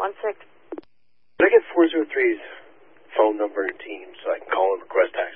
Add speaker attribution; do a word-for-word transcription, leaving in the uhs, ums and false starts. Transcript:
Speaker 1: one six.
Speaker 2: Can I get four zero three's phone number and team so I can call and request taxi?